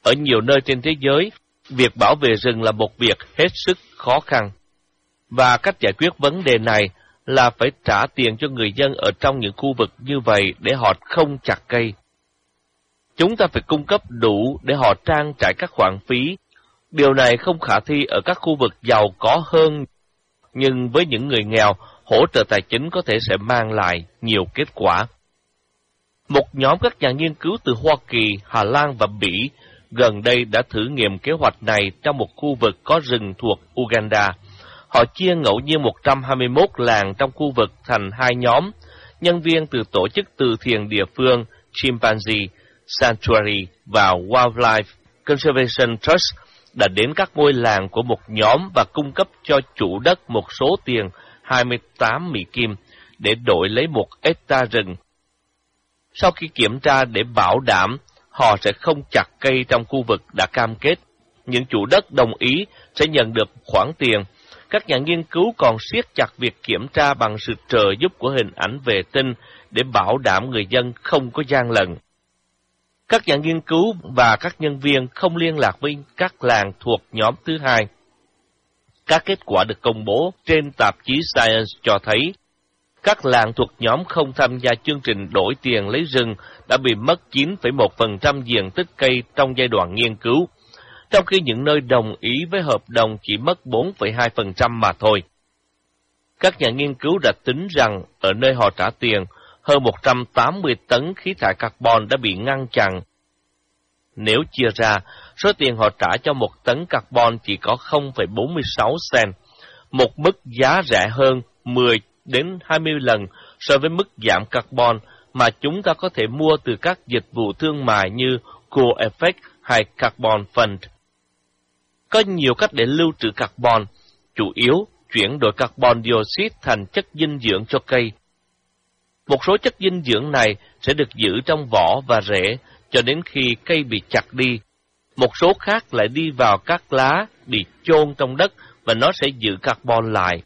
Ở nhiều nơi trên thế giới, việc bảo vệ rừng là một việc hết sức khó khăn. Và cách giải quyết vấn đề này là phải trả tiền cho người dân ở trong những khu vực như vậy để họ không chặt cây. Chúng ta phải cung cấp đủ để họ trang trải các khoản phí. Điều này không khả thi ở các khu vực giàu có hơn, nhưng với những người nghèo, hỗ trợ tài chính có thể sẽ mang lại nhiều kết quả. Một nhóm các nhà nghiên cứu từ Hoa Kỳ, Hà Lan và Bỉ gần đây đã thử nghiệm kế hoạch này trong một khu vực có rừng thuộc Uganda. Họ chia ngẫu nhiên 121 làng trong khu vực thành hai nhóm. Nhân viên từ tổ chức từ thiện địa phương Chimpanzee Sanctuary và Wildlife Conservation Trust đã đến các ngôi làng của một nhóm và cung cấp cho chủ đất một số tiền 28 Mỹ Kim để đổi lấy 1 hectare rừng. Sau khi kiểm tra để bảo đảm họ sẽ không chặt cây trong khu vực đã cam kết, những chủ đất đồng ý sẽ nhận được khoản tiền. Các nhà nghiên cứu còn siết chặt việc kiểm tra bằng sự trợ giúp của hình ảnh vệ tinh để bảo đảm người dân không có gian lận. Các nhà nghiên cứu và các nhân viên không liên lạc với các làng thuộc nhóm thứ hai. Các kết quả được công bố trên tạp chí Science cho thấy các làng thuộc nhóm không tham gia chương trình đổi tiền lấy rừng đã bị mất 9,1% diện tích cây trong giai đoạn nghiên cứu, trong khi những nơi đồng ý với hợp đồng chỉ mất 4,2% mà thôi. Các nhà nghiên cứu đã tính rằng ở nơi họ trả tiền, hơn 180 tấn khí thải carbon đã bị ngăn chặn. Nếu chia ra, số tiền họ trả cho 1 tấn carbon chỉ có 0,46 cent, một mức giá rẻ hơn 10 đến 20 lần so với mức giảm carbon mà chúng ta có thể mua từ các dịch vụ thương mại như CoEffect hay Carbon Fund. Có nhiều cách để lưu trữ carbon, chủ yếu chuyển đổi carbon dioxide thành chất dinh dưỡng cho cây. Một số chất dinh dưỡng này sẽ được giữ trong vỏ và rễ cho đến khi cây bị chặt đi. Một số khác lại đi vào các lá bị chôn trong đất và nó sẽ giữ carbon lại.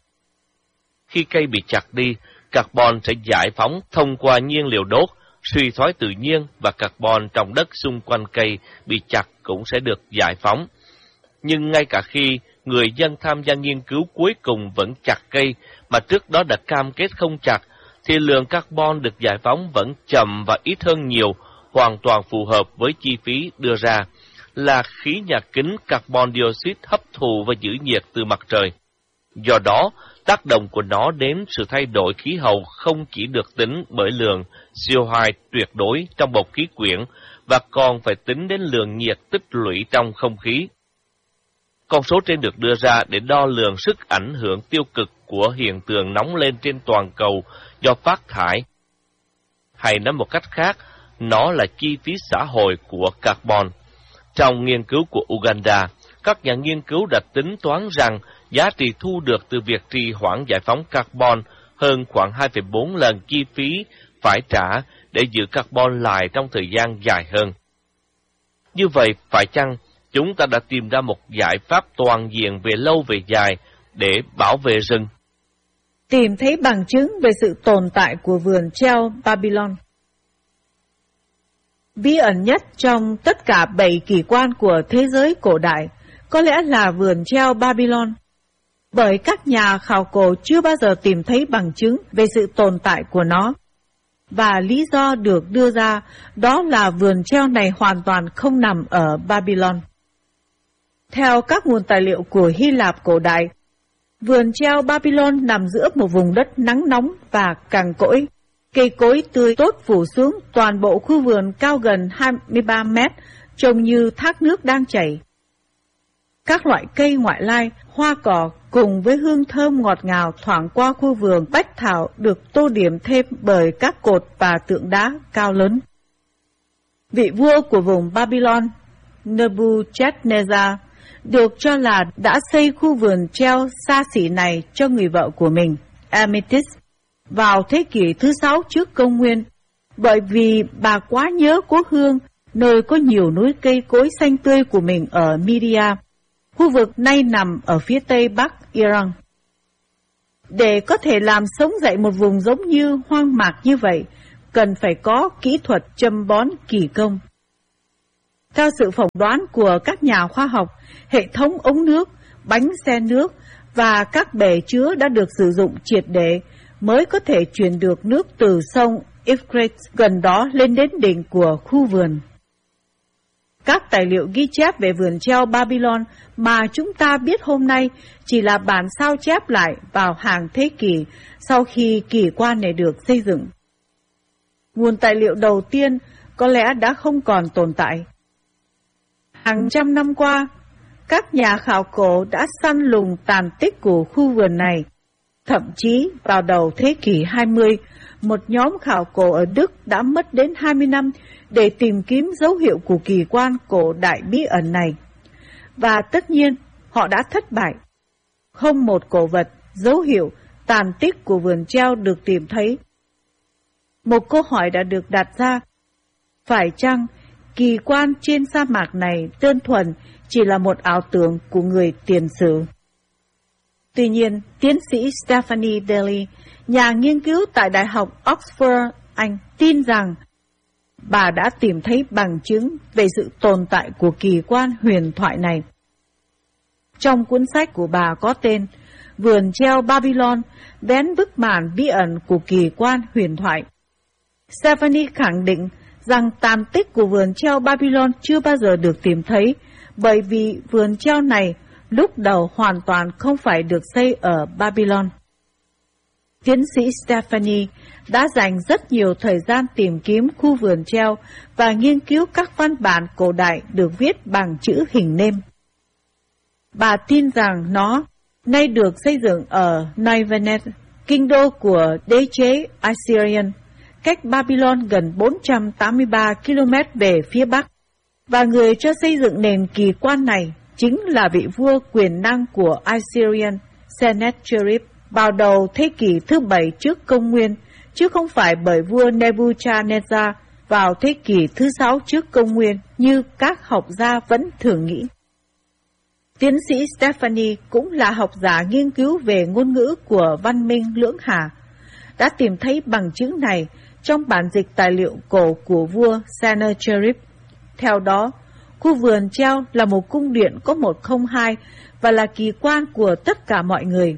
Khi cây bị chặt đi, carbon sẽ giải phóng thông qua nhiên liệu đốt, suy thoái tự nhiên và carbon trong đất xung quanh cây bị chặt cũng sẽ được giải phóng. Nhưng ngay cả khi người dân tham gia nghiên cứu cuối cùng vẫn chặt cây mà trước đó đã cam kết không chặt, thì lượng carbon được giải phóng vẫn chậm và ít hơn nhiều, hoàn toàn phù hợp với chi phí đưa ra, là khí nhà kính carbon dioxide hấp thụ và giữ nhiệt từ mặt trời. Do đó, tác động của nó đến sự thay đổi khí hậu không chỉ được tính bởi lượng CO2 tuyệt đối trong bầu khí quyển, và còn phải tính đến lượng nhiệt tích lũy trong không khí. Con số trên được đưa ra để đo lường sức ảnh hưởng tiêu cực của hiện tượng nóng lên trên toàn cầu do phát thải. Hay nói một cách khác, nó là chi phí xã hội của carbon. Trong nghiên cứu của Uganda, các nhà nghiên cứu đã tính toán rằng giá trị thu được từ việc trì hoãn giải phóng carbon hơn khoảng 2,4 lần chi phí phải trả để giữ carbon lại trong thời gian dài hơn. Như vậy, phải chăng chúng ta đã tìm ra một giải pháp toàn diện về lâu về dài để bảo vệ rừng? Tìm thấy bằng chứng về sự tồn tại của vườn treo Babylon. Bí ẩn nhất trong tất cả 7 kỳ quan của thế giới cổ đại có lẽ là vườn treo Babylon, bởi các nhà khảo cổ chưa bao giờ tìm thấy bằng chứng về sự tồn tại của nó. Và lý do được đưa ra đó là vườn treo này hoàn toàn không nằm ở Babylon. Theo các nguồn tài liệu của Hy Lạp cổ đại, vườn treo Babylon nằm giữa một vùng đất nắng nóng và cằn cỗi. Cây cối tươi tốt phủ xuống toàn bộ khu vườn cao gần 23 mét, trông như thác nước đang chảy. Các loại cây ngoại lai, hoa cỏ cùng với hương thơm ngọt ngào thoảng qua khu vườn bách thảo được tô điểm thêm bởi các cột và tượng đá cao lớn. Vị vua của vùng Babylon, Nebuchadnezzar, được cho là đã xây khu vườn treo xa xỉ này cho người vợ của mình, Amytis, vào thế kỷ thứ 6 trước công nguyên, bởi vì bà quá nhớ cố hương nơi có nhiều núi cây cối xanh tươi của mình ở Media, khu vực nay nằm ở phía tây bắc Iran. Để có thể làm sống dậy một vùng giống như hoang mạc như vậy, cần phải có kỹ thuật chăm bón kỳ công. Theo sự phỏng đoán của các nhà khoa học, hệ thống ống nước, bánh xe nước và các bể chứa đã được sử dụng triệt để mới có thể chuyển được nước từ sông Euphrates gần đó lên đến đỉnh của khu vườn. Các tài liệu ghi chép về vườn treo Babylon mà chúng ta biết hôm nay chỉ là bản sao chép lại vào hàng thế kỷ sau khi kỳ quan này được xây dựng. Nguồn tài liệu đầu tiên có lẽ đã không còn tồn tại. Hàng trăm năm qua, các nhà khảo cổ đã săn lùng tàn tích của khu vườn này. Thậm chí vào đầu thế kỷ 20, một nhóm khảo cổ ở Đức đã mất đến 20 năm để tìm kiếm dấu hiệu của kỳ quan cổ đại bí ẩn này. Và tất nhiên, họ đã thất bại. Không một cổ vật, dấu hiệu, tàn tích của vườn treo được tìm thấy. Một câu hỏi đã được đặt ra, phải chăng kỳ quan trên sa mạc này đơn thuần chỉ là một ảo tưởng của người tiền sử? Tuy nhiên, tiến sĩ Stephanie Daly, nhà nghiên cứu tại Đại học Oxford, Anh, tin rằng bà đã tìm thấy bằng chứng về sự tồn tại của kỳ quan huyền thoại này. Trong cuốn sách của bà có tên Vườn treo Babylon, vén bức màn bí ẩn của kỳ quan huyền thoại, Stephanie khẳng định rằng tàn tích của vườn treo Babylon chưa bao giờ được tìm thấy, bởi vì vườn treo này lúc đầu hoàn toàn không phải được xây ở Babylon. Tiến sĩ Stephanie đã dành rất nhiều thời gian tìm kiếm khu vườn treo và nghiên cứu các văn bản cổ đại được viết bằng chữ hình nêm. Bà tin rằng nó nay được xây dựng ở Nineveh, kinh đô của đế chế Assyrian, cách Babylon gần 483 km về phía bắc, và người cho xây dựng nền kỳ quan này chính là vị vua quyền năng của Assyrian, Sennacherib, vào đầu thế kỷ thứ 7 trước công nguyên, chứ không phải bởi vua Nebuchadnezzar vào thế kỷ thứ 6 trước công nguyên như các học gia vẫn thường nghĩ. Tiến sĩ Stephanie cũng là học giả nghiên cứu về ngôn ngữ của văn minh Lưỡng Hà, đã tìm thấy bằng chứng này trong bản dịch tài liệu cổ của vua Sennacherib. Theo đó, khu vườn treo là một cung điện có 102 và là kỳ quan của tất cả mọi người.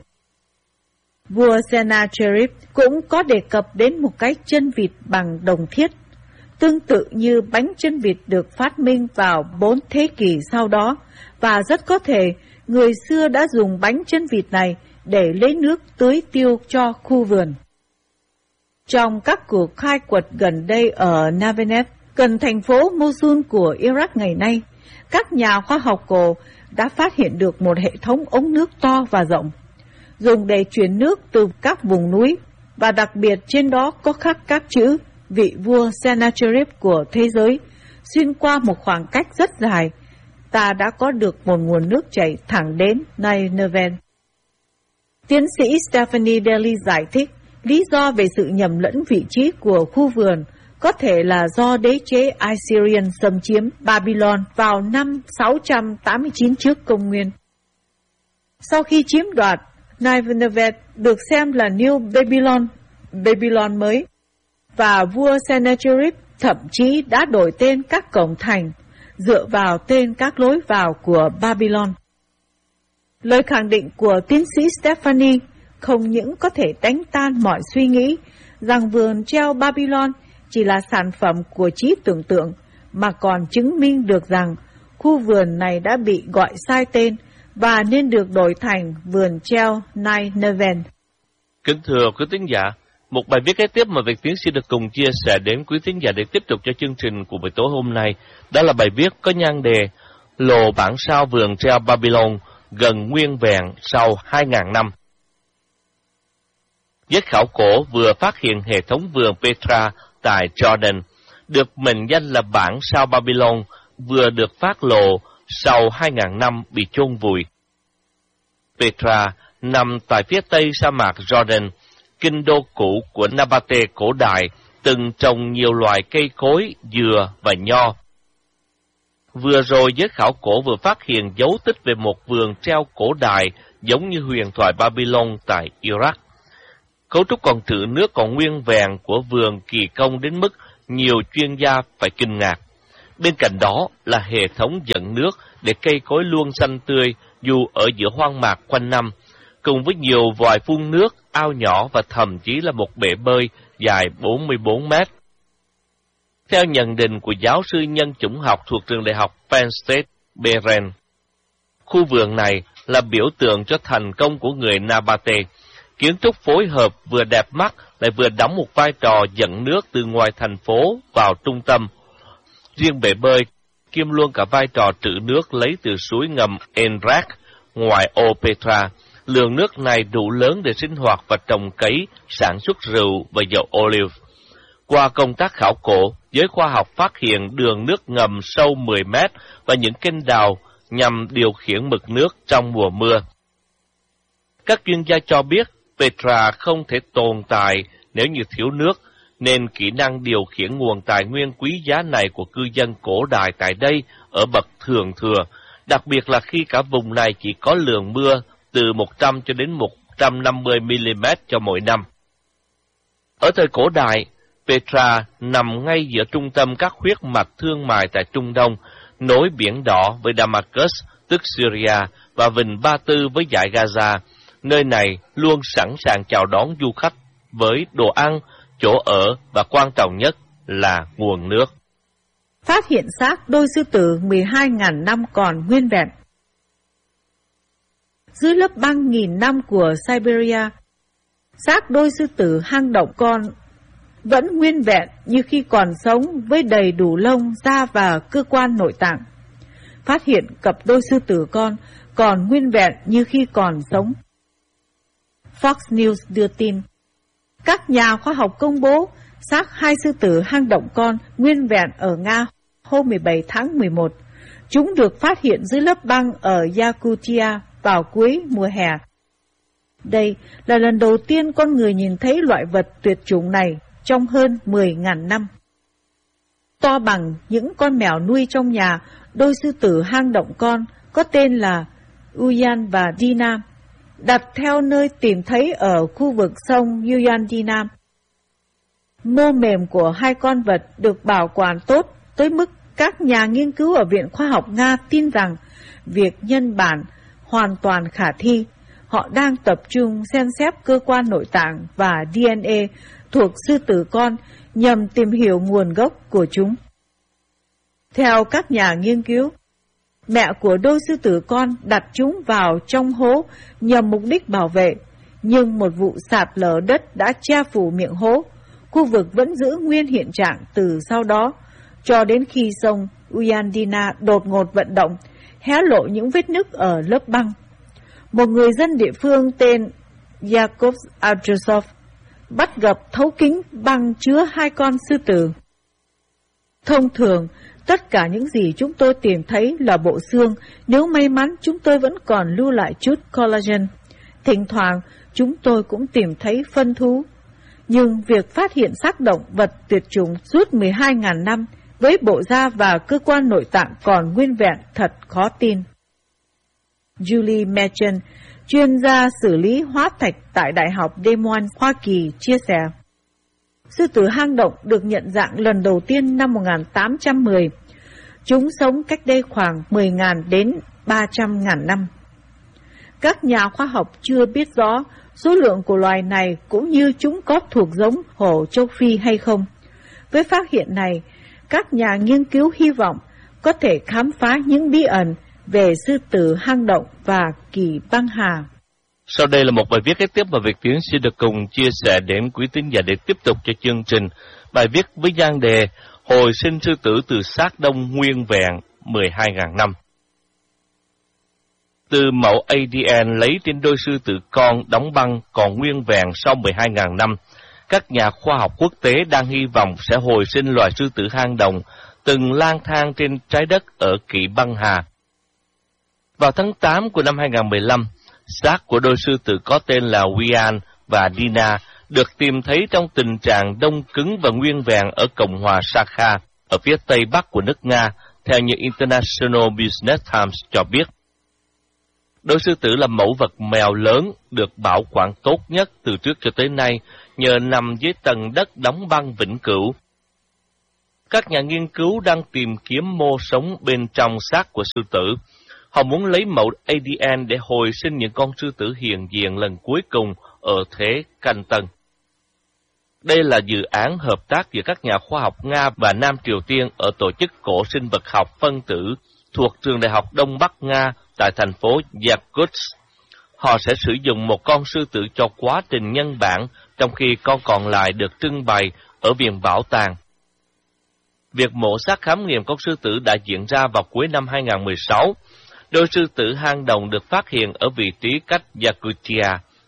Vua Sennacherib cũng có đề cập đến một cái chân vịt bằng đồng thiết, tương tự như bánh chân vịt được phát minh vào 4 thế kỷ sau đó, và rất có thể người xưa đã dùng bánh chân vịt này để lấy nước tưới tiêu cho khu vườn. Trong các cuộc khai quật gần đây ở Navenet, gần thành phố Mosul của Iraq ngày nay, các nhà khoa học cổ đã phát hiện được một hệ thống ống nước to và rộng, dùng để chuyển nước từ các vùng núi, và đặc biệt trên đó có khắc các chữ vị vua Sennacherib của thế giới. Xuyên qua một khoảng cách rất dài, ta đã có được một nguồn nước chảy thẳng đến Nineveh. Tiến sĩ Stephanie Daly giải thích lý do về sự nhầm lẫn vị trí của khu vườn có thể là do đế chế Assyrian xâm chiếm Babylon vào năm 689 trước công nguyên. Sau khi chiếm đoạt, Nineveh được xem là New Babylon, Babylon mới, và vua Sennacherib thậm chí đã đổi tên các cổng thành dựa vào tên các lối vào của Babylon. Lời khẳng định của tiến sĩ Stephanie không những có thể đánh tan mọi suy nghĩ rằng vườn treo Babylon chỉ là sản phẩm của trí tưởng tượng, mà còn chứng minh được rằng khu vườn này đã bị gọi sai tên và nên được đổi thành vườn treo Nineveh. Kính thưa quý tín giả, một bài viết kế tiếp mà Việt Tiến sẽ được cùng chia sẻ đến quý tín giả để tiếp tục cho chương trình của buổi tối hôm nay, đó là bài viết có nhan đề Lộ bản sao vườn treo Babylon gần nguyên vẹn sau 2.000 năm. Giới khảo cổ vừa phát hiện hệ thống vườn Petra tại Jordan, được mệnh danh là bản sao Babylon, vừa được phát lộ sau 2.000 năm bị chôn vùi. Petra nằm tại phía tây sa mạc Jordan, kinh đô cũ của Nabatê cổ đại, từng trồng nhiều loại cây cối, dừa và nho. Vừa rồi giới khảo cổ vừa phát hiện dấu tích về một vườn treo cổ đại giống như huyền thoại Babylon tại Iraq. Cấu trúc còn trữ nước còn nguyên vẹn của vườn kỳ công đến mức nhiều chuyên gia phải kinh ngạc. Bên cạnh đó là hệ thống dẫn nước để cây cối luôn xanh tươi dù ở giữa hoang mạc quanh năm, cùng với nhiều vòi phun nước, ao nhỏ và thậm chí là một bể bơi dài 44 mét. Theo nhận định của giáo sư nhân chủng học thuộc trường đại học Penn State, Beren, khu vườn này là biểu tượng cho thành công của người Nabate. Kiến trúc phối hợp vừa đẹp mắt lại vừa đóng một vai trò dẫn nước từ ngoài thành phố vào trung tâm. Riêng bể bơi kiêm luôn cả vai trò trữ nước lấy từ suối ngầm Enrak ngoài ô Petra. Lượng nước này đủ lớn để sinh hoạt và trồng cấy, sản xuất rượu và dầu olive. Qua công tác khảo cổ, giới khoa học phát hiện đường nước ngầm sâu 10 mét và những kênh đào nhằm điều khiển mực nước trong mùa mưa. Các chuyên gia cho biết Petra không thể tồn tại nếu như thiếu nước, nên kỹ năng điều khiển nguồn tài nguyên quý giá này của cư dân cổ đại tại đây ở bậc thường thừa, đặc biệt là khi cả vùng này chỉ có lượng mưa từ 100 cho đến 150 mm cho mỗi năm. Ở thời cổ đại, Petra nằm ngay giữa trung tâm các huyết mạch thương mại tại Trung Đông, nối Biển Đỏ với Damascus, tức Syria, và Vịnh Ba Tư với dải Gaza. Nơi này luôn sẵn sàng chào đón du khách với đồ ăn, chỗ ở và quan trọng nhất là nguồn nước. Phát hiện xác đôi sư tử 12.000 năm còn nguyên vẹn. Dưới lớp băng nghìn năm của Siberia, xác đôi sư tử hang động con vẫn nguyên vẹn như khi còn sống với đầy đủ lông, da và cơ quan nội tạng. Phát hiện cặp đôi sư tử con còn nguyên vẹn như khi còn sống. Fox News đưa tin, các nhà khoa học công bố xác hai sư tử hang động con nguyên vẹn ở Nga hôm 17 tháng 11. Chúng được phát hiện dưới lớp băng ở Yakutia vào cuối mùa hè. Đây là lần đầu tiên con người nhìn thấy loại vật tuyệt chủng này trong hơn 10.000 năm. To bằng những con mèo nuôi trong nhà, đôi sư tử hang động con có tên là Uyan và Dina, đặt theo nơi tìm thấy ở khu vực sông Uyandina. Mô mềm của hai con vật được bảo quản tốt tới mức các nhà nghiên cứu ở Viện Khoa học Nga tin rằng việc nhân bản hoàn toàn khả thi. Họ đang tập trung xem xét cơ quan nội tạng và DNA thuộc sư tử con nhằm tìm hiểu nguồn gốc của chúng. Theo các nhà nghiên cứu, mẹ của đôi sư tử con đặt chúng vào trong hố nhằm mục đích bảo vệ, nhưng một vụ sạt lở đất đã che phủ miệng hố. Khu vực vẫn giữ nguyên hiện trạng từ sau đó, cho đến khi sông Uyandina đột ngột vận động, hé lộ những vết nứt ở lớp băng. Một người dân địa phương tên Yakov Adrusov bắt gặp thấu kính băng chứa hai con sư tử. Thông thường, tất cả những gì chúng tôi tìm thấy là bộ xương, nếu may mắn chúng tôi vẫn còn lưu lại chút collagen. Thỉnh thoảng, chúng tôi cũng tìm thấy phân thú. Nhưng việc phát hiện xác động vật tuyệt chủng suốt 12.000 năm với bộ da và cơ quan nội tạng còn nguyên vẹn thật khó tin. Julie Machen, chuyên gia xử lý hóa thạch tại Đại học Des Moines, Hoa Kỳ, chia sẻ, sư tử hang động được nhận dạng lần đầu tiên năm 1810. Chúng sống cách đây khoảng 10.000 đến 300.000 năm. Các nhà khoa học chưa biết rõ số lượng của loài này cũng như chúng có thuộc giống hổ châu Phi hay không. Với phát hiện này, các nhà nghiên cứu hy vọng có thể khám phá những bí ẩn về sư tử hang động và kỳ băng hà. Sau đây là một bài viết kế tiếp mà Việt Tiến sẽ được cùng chia sẻ đến quý tín giả để tiếp tục cho chương trình. Bài viết với nhan đề Hồi sinh sư tử từ xác đông nguyên vẹn 12.000 năm. Từ mẫu ADN lấy trên đôi sư tử con đóng băng còn nguyên vẹn sau 12.000 năm, các nhà khoa học quốc tế đang hy vọng sẽ hồi sinh loài sư tử hang động từng lang thang trên trái đất ở Kỳ Băng Hà. Vào tháng 8 của năm 2015, xác của đôi sư tử có tên là Uyan và Dina được tìm thấy trong tình trạng đông cứng và nguyên vẹn ở Cộng hòa Sakha, ở phía tây bắc của nước Nga, theo như International Business Times cho biết. Đôi sư tử là mẫu vật mèo lớn được bảo quản tốt nhất từ trước cho tới nay nhờ nằm dưới tầng đất đóng băng vĩnh cửu. Các nhà nghiên cứu đang tìm kiếm mô sống bên trong xác của sư tử. Họ muốn lấy mẫu ADN để hồi sinh những con sư tử hiện diện lần cuối cùng ở thế canh tân. Đây là dự án hợp tác giữa các nhà khoa học Nga và Nam Triều Tiên ở Tổ chức Cổ sinh vật học phân tử thuộc Trường Đại học Đông Bắc Nga tại thành phố Yakutsk. Họ sẽ sử dụng một con sư tử cho quá trình nhân bản, trong khi con còn lại được trưng bày ở viện bảo tàng. Việc mổ xác khám nghiệm con sư tử đã diễn ra vào cuối năm 2016. Đôi sư tử hang đồng được phát hiện ở vị trí cách Yakutia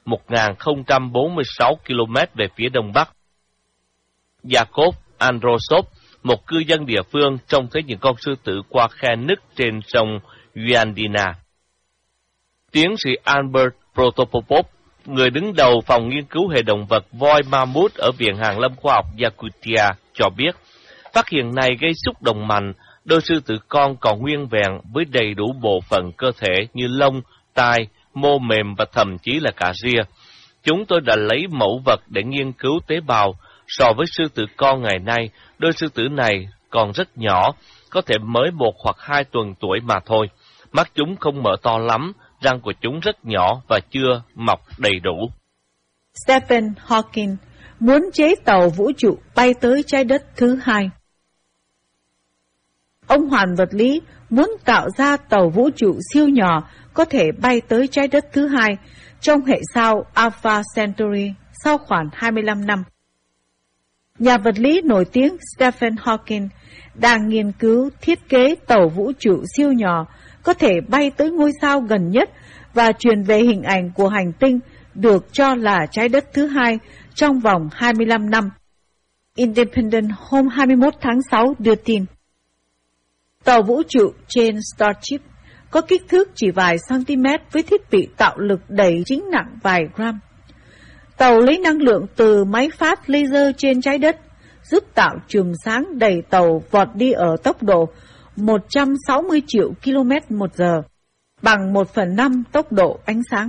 1046 km về phía đông bắc. Yakov Androsov, một cư dân địa phương, trông thấy những con sư tử qua khe nứt trên sông Yandina. Tiến sĩ Albert Protopopov, người đứng đầu phòng nghiên cứu hệ động vật voi Mammoth ở Viện Hàn lâm Khoa học Yakutia, cho biết, phát hiện này gây xúc động mạnh. Đôi sư tử con còn nguyên vẹn với đầy đủ bộ phận cơ thể như lông, tai, mô mềm và thậm chí là cả ria. Chúng tôi đã lấy mẫu vật để nghiên cứu tế bào. So với sư tử con ngày nay, đôi sư tử này còn rất nhỏ, có thể mới 1 hoặc 2 tuần tuổi mà thôi. Mắt chúng không mở to lắm, răng của chúng rất nhỏ và chưa mọc đầy đủ. Stephen Hawking muốn chế tàu vũ trụ bay tới trái đất thứ hai. Ông Hoàn vật lý muốn tạo ra tàu vũ trụ siêu nhỏ có thể bay tới trái đất thứ hai trong hệ sao Alpha Centauri sau khoảng 25 năm. Nhà vật lý nổi tiếng Stephen Hawking đang nghiên cứu thiết kế tàu vũ trụ siêu nhỏ có thể bay tới ngôi sao gần nhất và truyền về hình ảnh của hành tinh được cho là trái đất thứ hai trong vòng 25 năm. Independent hôm 21 tháng 6 đưa tin. Tàu vũ trụ trên Starship có kích thước chỉ vài cm với thiết bị tạo lực đẩy chính nặng vài gram. Tàu lấy năng lượng từ máy phát laser trên trái đất, giúp tạo chùm sáng đẩy tàu vọt đi ở tốc độ 160 triệu km/h, bằng 1/5 tốc độ ánh sáng.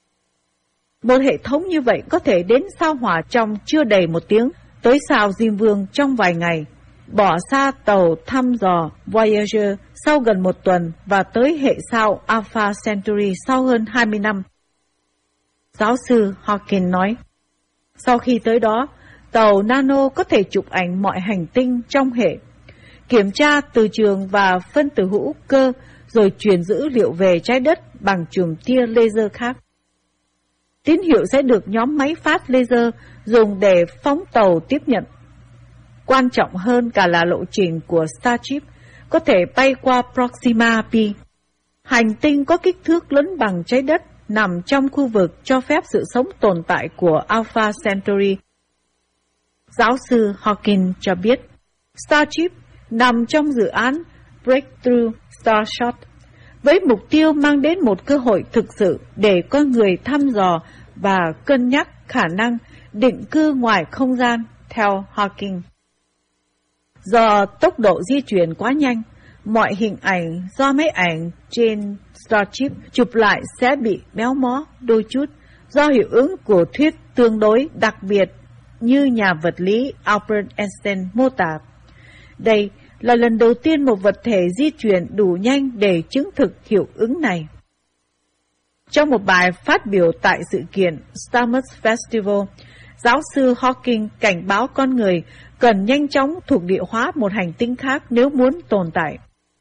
Một hệ thống như vậy có thể đến sao Hỏa trong chưa đầy 1 tiếng, tới sao Diêm Vương trong vài ngày, bỏ xa tàu thăm dò Voyager sau gần 1 tuần và tới hệ sao Alpha Centauri sau hơn 20 năm. Giáo sư Hawking nói, sau khi tới đó, tàu Nano có thể chụp ảnh mọi hành tinh trong hệ, kiểm tra từ trường và phân tử hữu cơ, rồi truyền dữ liệu về trái đất bằng chùm tia laser khác. Tín hiệu sẽ được nhóm máy phát laser dùng để phóng tàu tiếp nhận. Quan trọng hơn cả là lộ trình của Starship có thể bay qua Proxima P, hành tinh có kích thước lớn bằng trái đất, nằm trong khu vực cho phép sự sống tồn tại của Alpha Centauri. Giáo sư Hawking cho biết, Starship nằm trong dự án Breakthrough Starshot, với mục tiêu mang đến một cơ hội thực sự để con người thăm dò và cân nhắc khả năng định cư ngoài không gian, theo Hawking. Do tốc độ di chuyển quá nhanh, mọi hình ảnh do máy ảnh trên Starship chụp lại sẽ bị méo mó đôi chút do hiệu ứng của thuyết tương đối đặc biệt như nhà vật lý Albert Einstein mô tả. Đây là lần đầu tiên một vật thể di chuyển đủ nhanh để chứng thực hiệu ứng này. Trong một bài phát biểu tại sự kiện Starmus Festival, giáo sư Hawking cảnh báo con người cần nhanh chóng thuộc địa hóa một hành tinh khác nếu muốn tồn tại.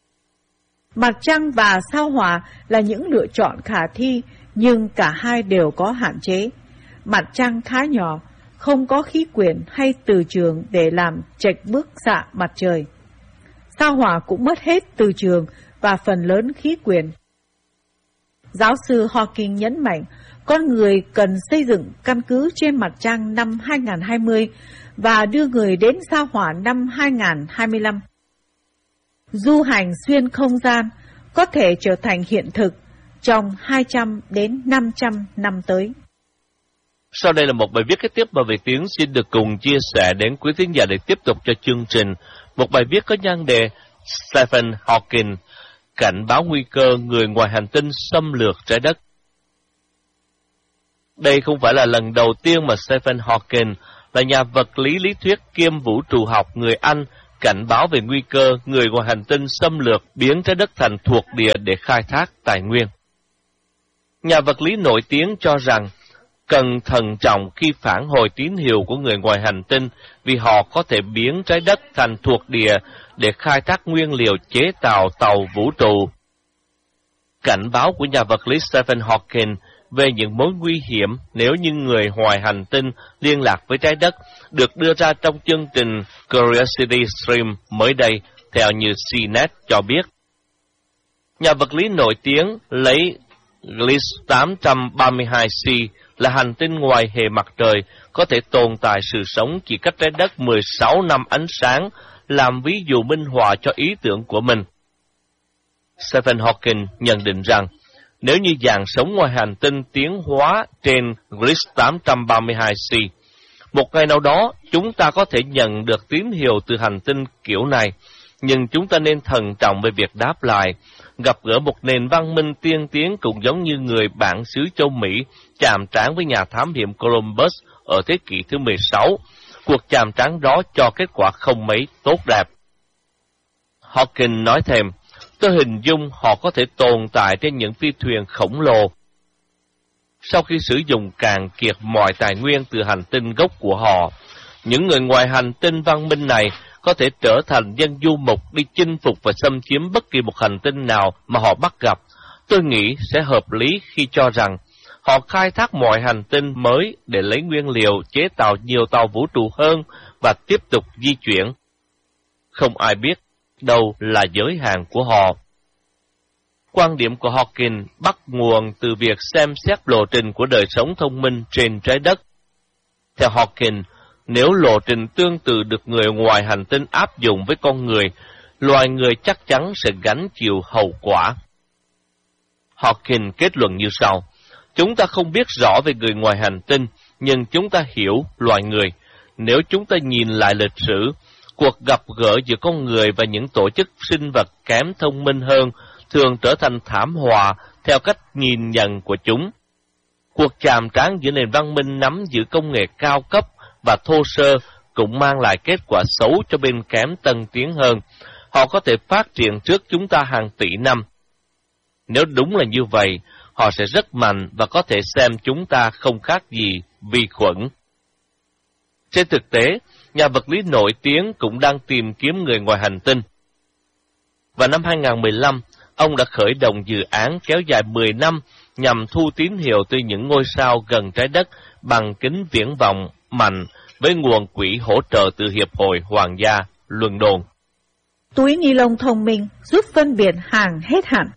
Mặt trăng và sao Hỏa là những lựa chọn khả thi, nhưng cả hai đều có hạn chế. Mặt trăng khá nhỏ, không có khí quyển hay từ trường để làm chệch bức xạ mặt trời. Sao Hỏa cũng mất hết từ trường và phần lớn khí quyển. Giáo sư Hawking nhấn mạnh, con người cần xây dựng căn cứ trên mặt trăng năm 2020 và đưa người đến sao Hỏa năm 2025. Du hành xuyên không gian có thể trở thành hiện thực trong 200 đến 500 năm tới. Sau đây là một bài viết kế tiếp mà Việt Tiến xin được cùng chia sẻ đến quý thính giả để tiếp tục cho chương trình. Một bài viết có nhan đề Stephen Hawking cảnh báo nguy cơ người ngoài hành tinh xâm lược trái đất. Đây không phải là lần đầu tiên mà Stephen Hawking là nhà vật lý lý thuyết kiêm vũ trụ học người Anh cảnh báo về nguy cơ người ngoài hành tinh xâm lược biến trái đất thành thuộc địa để khai thác tài nguyên. Nhà vật lý nổi tiếng cho rằng cần thận trọng khi phản hồi tín hiệu của người ngoài hành tinh vì họ có thể biến trái đất thành thuộc địa để khai thác nguyên liệu chế tạo tàu vũ trụ. Cảnh báo của nhà vật lý Stephen Hawking về những mối nguy hiểm nếu như người ngoài hành tinh liên lạc với trái đất được đưa ra trong chương trình Curiosity Stream mới đây, theo như CNET cho biết. Nhà vật lý nổi tiếng lấy Gliese 832c là hành tinh ngoài hệ mặt trời có thể tồn tại sự sống chỉ cách trái đất 16 năm ánh sáng, làm ví dụ minh họa cho ý tưởng của mình. Stephen Hawking nhận định rằng, nếu như dạng sống ngoài hành tinh tiến hóa trên Gliese 832c, một ngày nào đó chúng ta có thể nhận được tín hiệu từ hành tinh kiểu này, nhưng chúng ta nên thận trọng về việc đáp lại. Gặp gỡ một nền văn minh tiên tiến cũng giống như người bản xứ châu Mỹ chạm trán với nhà thám hiểm Columbus ở thế kỷ thứ 16. Cuộc chạm trán đó cho kết quả không mấy tốt đẹp. Hawking nói thêm, tôi hình dung họ có thể tồn tại trên những phi thuyền khổng lồ. Sau khi sử dụng cạn kiệt mọi tài nguyên từ hành tinh gốc của họ, những người ngoài hành tinh văn minh này có thể trở thành dân du mục đi chinh phục và xâm chiếm bất kỳ một hành tinh nào mà họ bắt gặp. Tôi nghĩ sẽ hợp lý khi cho rằng họ khai thác mọi hành tinh mới để lấy nguyên liệu chế tạo nhiều tàu vũ trụ hơn và tiếp tục di chuyển. Không ai biết đâu là giới hạn của họ. Quan điểm của Hawking bắt nguồn từ việc xem xét lộ trình của đời sống thông minh trên trái đất. Theo Hawking, nếu lộ trình tương tự được người ngoài hành tinh áp dụng với con người, loài người chắc chắn sẽ gánh chịu hậu quả. Hawking kết luận như sau, chúng ta không biết rõ về người ngoài hành tinh, nhưng chúng ta hiểu loài người. Nếu chúng ta nhìn lại lịch sử, cuộc gặp gỡ giữa con người và những tổ chức sinh vật kém thông minh hơn thường trở thành thảm họa theo cách nhìn nhận của chúng. Cuộc chạm trán giữa nền văn minh nắm giữ công nghệ cao cấp và thô sơ cũng mang lại kết quả xấu cho bên kém tân tiến hơn. Họ có thể phát triển trước chúng ta hàng tỷ năm. Nếu đúng là như vậy, họ sẽ rất mạnh và có thể xem chúng ta không khác gì vi khuẩn. Trên thực tế, nhà vật lý nổi tiếng cũng đang tìm kiếm người ngoài hành tinh. Vào năm 2015, ông đã khởi động dự án kéo dài 10 năm nhằm thu tín hiệu từ những ngôi sao gần trái đất bằng kính viễn vọng mạnh với nguồn quỹ hỗ trợ từ Hiệp hội Hoàng gia Luân Đôn. Túi ni lông thông minh giúp phân biệt hàng hết hạn.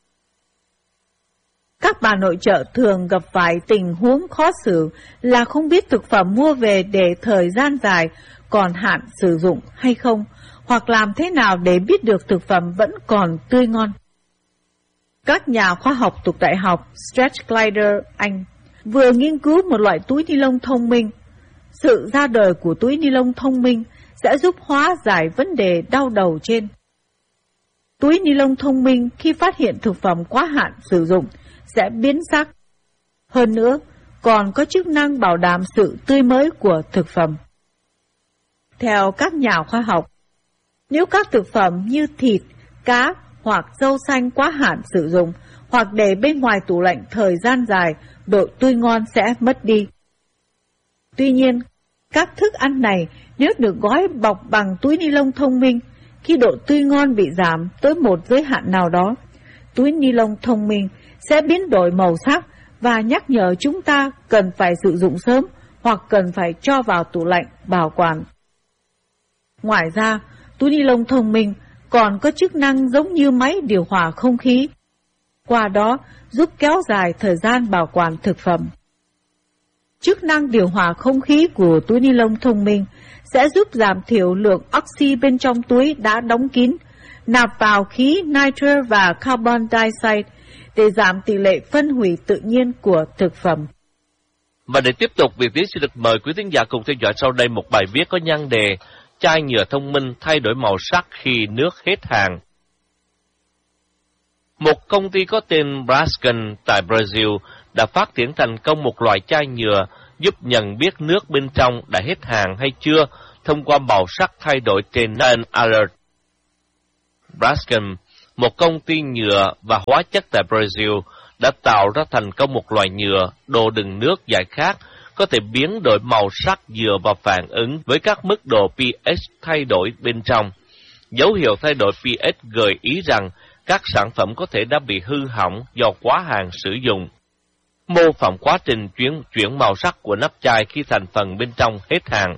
Các bà nội trợ thường gặp phải tình huống khó xử là không biết thực phẩm mua về để thời gian dài còn hạn sử dụng hay không, hoặc làm thế nào để biết được thực phẩm vẫn còn tươi ngon. Các nhà khoa học thuộc Đại học Strathclyde, Anh, vừa nghiên cứu một loại túi ni lông thông minh. Sự ra đời của túi ni lông thông minh sẽ giúp hóa giải vấn đề đau đầu trên. Túi ni lông thông minh khi phát hiện thực phẩm quá hạn sử dụng sẽ biến sắc. Hơn nữa, còn có chức năng bảo đảm sự tươi mới của thực phẩm. Theo các nhà khoa học, nếu các thực phẩm như thịt, cá hoặc rau xanh quá hạn sử dụng hoặc để bên ngoài tủ lạnh thời gian dài, độ tươi ngon sẽ mất đi. Tuy nhiên, các thức ăn này nếu được gói bọc bằng túi ni lông thông minh, khi độ tươi ngon bị giảm tới một giới hạn nào đó, túi ni lông thông minh sẽ biến đổi màu sắc và nhắc nhở chúng ta cần phải sử dụng sớm hoặc cần phải cho vào tủ lạnh bảo quản. Ngoài ra, túi ni lông thông minh còn có chức năng giống như máy điều hòa không khí, qua đó giúp kéo dài thời gian bảo quản thực phẩm. Chức năng điều hòa không khí của túi ni lông thông minh sẽ giúp giảm thiểu lượng oxy bên trong túi đã đóng kín, nạp vào khí nitơ và carbon dioxide để giảm tỷ lệ phân hủy tự nhiên của thực phẩm. Và để tiếp tục, Việt Tiến xin được mời quý thính giả cùng theo dõi sau đây một bài viết có nhan đề Chai nhựa thông minh thay đổi màu sắc khi nước hết hàng. Một công ty có tên Braskem tại Brazil đã phát triển thành công một loại chai nhựa giúp nhận biết nước bên trong đã hết hàng hay chưa thông qua màu sắc thay đổi trên Nine Alert. Braskem, một công ty nhựa và hóa chất tại Brazil, đã tạo ra thành công một loại nhựa đồ đựng nước giải khát có thể biến đổi màu sắc dựa vào phản ứng với các mức độ pH thay đổi bên trong. Dấu hiệu thay đổi pH gợi ý rằng các sản phẩm có thể đã bị hư hỏng do quá hạn sử dụng. Mô phỏng quá trình chuyển màu sắc của nắp chai khi thành phần bên trong hết hạn.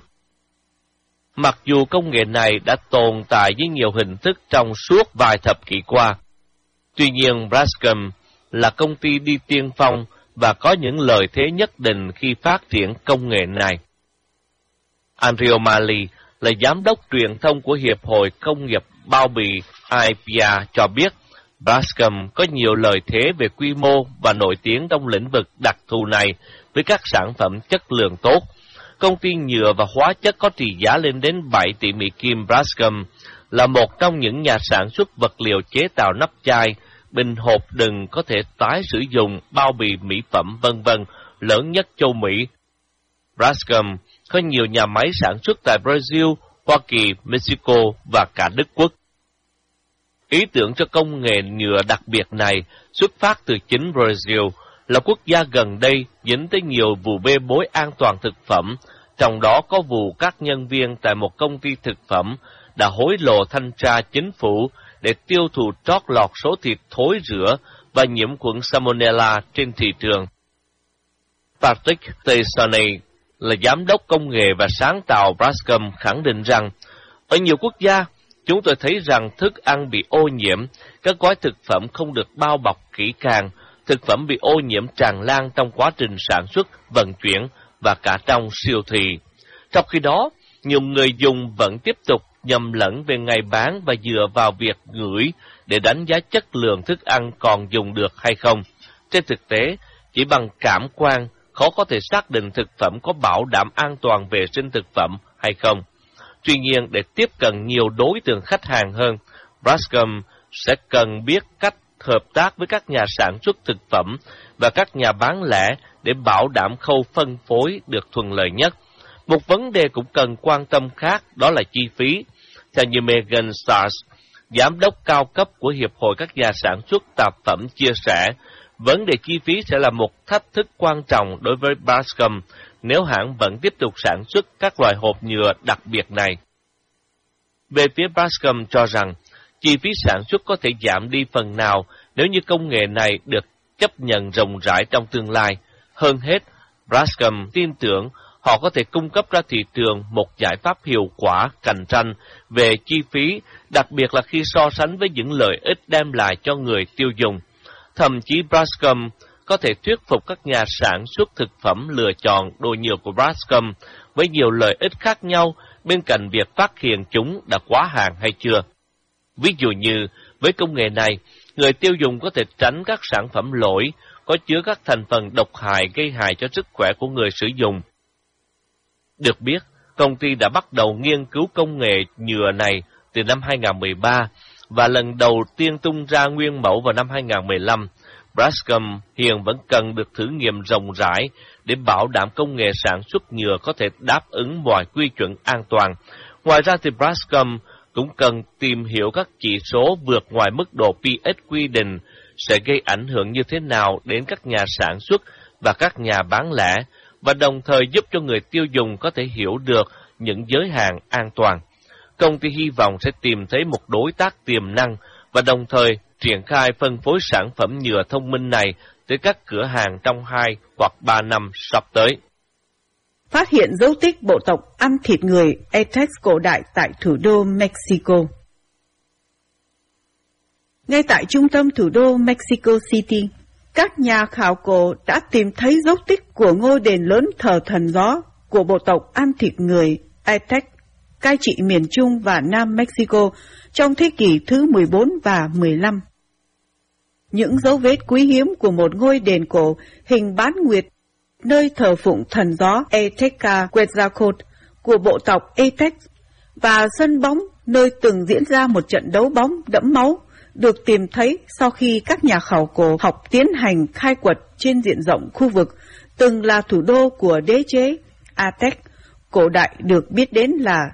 Mặc dù công nghệ này đã tồn tại với nhiều hình thức trong suốt vài thập kỷ qua, tuy nhiên Braskem là công ty đi tiên phong và có những lợi thế nhất định khi phát triển công nghệ này. Andrea O'Malley là giám đốc truyền thông của Hiệp hội Công nghiệp Bao bì IPA cho biết, Braskem có nhiều lợi thế về quy mô và nổi tiếng trong lĩnh vực đặc thù này với các sản phẩm chất lượng tốt. Công ty nhựa và hóa chất có trị giá lên đến 7 tỷ Mỹ Kim. Braskem là một trong những nhà sản xuất vật liệu chế tạo nắp chai, bình hộp đựng có thể tái sử dụng, bao bì mỹ phẩm v.v. lớn nhất châu Mỹ. Braskem có nhiều nhà máy sản xuất tại Brazil, Hoa Kỳ, Mexico và cả Đức Quốc. Ý tưởng cho công nghệ nhựa đặc biệt này xuất phát từ chính Brazil, là quốc gia gần đây dính tới nhiều vụ bê bối an toàn thực phẩm, trong đó có vụ các nhân viên tại một công ty thực phẩm đã hối lộ thanh tra chính phủ để tiêu thụ trót lọt số thịt thối rữa và nhiễm khuẩn Salmonella trên thị trường. Patrick Teixeira là giám đốc công nghệ và sáng tạo Braskem khẳng định rằng, ở nhiều quốc gia, chúng tôi thấy rằng thức ăn bị ô nhiễm, các gói thực phẩm không được bao bọc kỹ càng, thực phẩm bị ô nhiễm tràn lan trong quá trình sản xuất, vận chuyển và cả trong siêu thị. Trong khi đó, nhiều người dùng vẫn tiếp tục nhầm lẫn về ngày bán và dựa vào việc ngửi để đánh giá chất lượng thức ăn còn dùng được hay không. Trên thực tế, chỉ bằng cảm quan, khó có thể xác định thực phẩm có bảo đảm an toàn vệ sinh thực phẩm hay không. Tuy nhiên, để tiếp cận nhiều đối tượng khách hàng hơn, Braskem sẽ cần biết cách hợp tác với các nhà sản xuất thực phẩm và các nhà bán lẻ để bảo đảm khâu phân phối được thuận lợi nhất. Một vấn đề cũng cần quan tâm khác đó là chi phí. Theo như Megan Stars, giám đốc cao cấp của Hiệp hội các nhà sản xuất tạp phẩm chia sẻ, vấn đề chi phí sẽ là một thách thức quan trọng đối với Braskem nếu hãng vẫn tiếp tục sản xuất các loại hộp nhựa đặc biệt này. Về phía Braskem cho rằng, chi phí sản xuất có thể giảm đi phần nào nếu như công nghệ này được chấp nhận rộng rãi trong tương lai. Hơn hết, Braskem tin tưởng họ có thể cung cấp ra thị trường một giải pháp hiệu quả cạnh tranh về chi phí, đặc biệt là khi so sánh với những lợi ích đem lại cho người tiêu dùng. Thậm chí Braskem có thể thuyết phục các nhà sản xuất thực phẩm lựa chọn đồ nhựa của Braskem với nhiều lợi ích khác nhau bên cạnh việc phát hiện chúng đã quá hạn hay chưa. Ví dụ như, với công nghệ này, người tiêu dùng có thể tránh các sản phẩm lỗi, có chứa các thành phần độc hại gây hại cho sức khỏe của người sử dụng. Được biết, công ty đã bắt đầu nghiên cứu công nghệ nhựa này từ năm 2013 và lần đầu tiên tung ra nguyên mẫu vào năm 2015. Braskem hiện vẫn cần được thử nghiệm rộng rãi để bảo đảm công nghệ sản xuất nhựa có thể đáp ứng mọi quy chuẩn an toàn. Ngoài ra thì Braskem cũng cần tìm hiểu các chỉ số vượt ngoài mức độ pH quy định sẽ gây ảnh hưởng như thế nào đến các nhà sản xuất và các nhà bán lẻ, và đồng thời giúp cho người tiêu dùng có thể hiểu được những giới hạn an toàn. Công ty hy vọng sẽ tìm thấy một đối tác tiềm năng và đồng thời triển khai phân phối sản phẩm nhựa thông minh này tới các cửa hàng trong 2 hoặc 3 năm sắp tới. Phát hiện dấu tích bộ tộc ăn thịt người Aztec cổ đại tại thủ đô Mexico. Ngay tại trung tâm thủ đô Mexico City, các nhà khảo cổ đã tìm thấy dấu tích của ngôi đền lớn thờ thần gió của bộ tộc ăn thịt người Aztec cai trị miền Trung và Nam Mexico trong thế kỷ thứ 14 và 15. Những dấu vết quý hiếm của một ngôi đền cổ hình bán nguyệt nơi thờ phụng thần gió Azteca Quetzalcoatl của bộ tộc Aztec và sân bóng nơi từng diễn ra một trận đấu bóng đẫm máu được tìm thấy sau khi các nhà khảo cổ học tiến hành khai quật trên diện rộng khu vực từng là thủ đô của đế chế Aztec cổ đại được biết đến là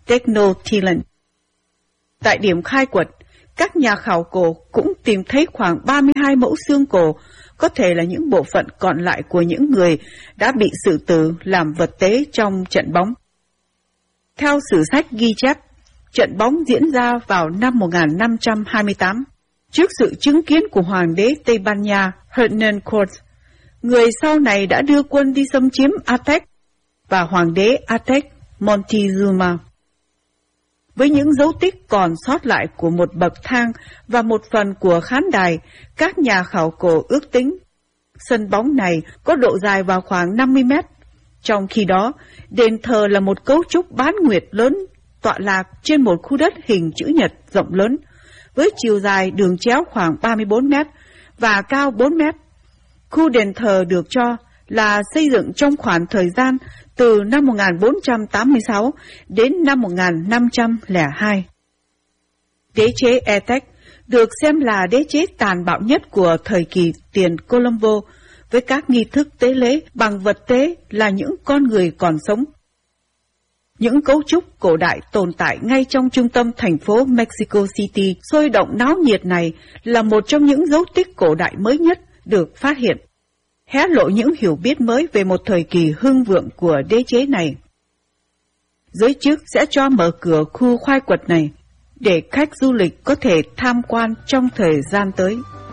Tenochtitlan. Tại điểm khai quật, các nhà khảo cổ cũng tìm thấy khoảng 32 mẫu xương cổ, có thể là những bộ phận còn lại của những người đã bị xử tử làm vật tế trong trận bóng. Theo sử sách ghi chép, trận bóng diễn ra vào năm 1528, trước sự chứng kiến của Hoàng đế Tây Ban Nha Hernán Cortés, người sau này đã đưa quân đi xâm chiếm Aztec, và Hoàng đế Aztec Montezuma. Với những dấu tích còn sót lại của một bậc thang và một phần của khán đài, các nhà khảo cổ ước tính sân bóng này có độ dài vào khoảng 50 mét. Trong khi đó, đền thờ là một cấu trúc bán nguyệt lớn tọa lạc trên một khu đất hình chữ nhật rộng lớn, với chiều dài đường chéo khoảng 34 mét và cao 4 mét. Khu đền thờ được cho là xây dựng trong khoảng thời gian từ năm 1486 đến năm 1502. Đế chế Aztec được xem là đế chế tàn bạo nhất của thời kỳ tiền Colombo, với các nghi thức tế lễ bằng vật tế là những con người còn sống. Những cấu trúc cổ đại tồn tại ngay trong trung tâm thành phố Mexico City sôi động náo nhiệt này là một trong những dấu tích cổ đại mới nhất được phát hiện, hé lộ những hiểu biết mới về một thời kỳ hưng vượng của đế chế này. Giới chức sẽ cho mở cửa khu khai quật này để khách du lịch có thể tham quan trong thời gian tới.